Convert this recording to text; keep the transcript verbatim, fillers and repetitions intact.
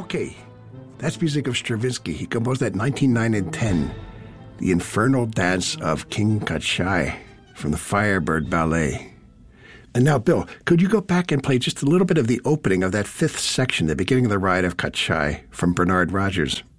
Okay, that's music of Stravinsky. He composed that nineteen nine and ten, the Infernal Dance of King Kachai from the Firebird Ballet. And now, Bill, could you go back and play just a little bit of the opening of that fifth section, the beginning of the ride of Kachai from Bernard Rogers?